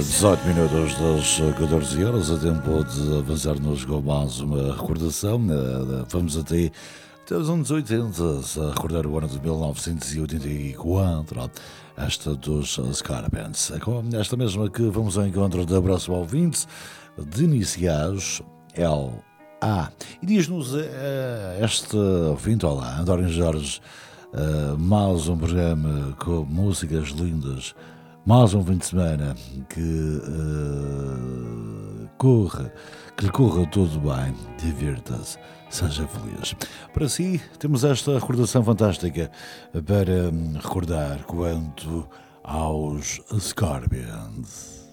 18 minutos das 14 horas, a tempo de avançar-nos com mais uma recordação. Vamos até os anos 80, a recordar o ano de 1984, esta dos Scorpions. É com esta mesma que vamos ao encontro da próxima ouvinte, de iniciais, L.A. E diz-nos este ouvinte, olá, António Jorge, mais um programa com músicas lindas. Mais um fim de semana que lhe corra tudo bem, divirta-se, seja feliz. Para si, temos esta recordação fantástica para recordar quanto aos Scorpions.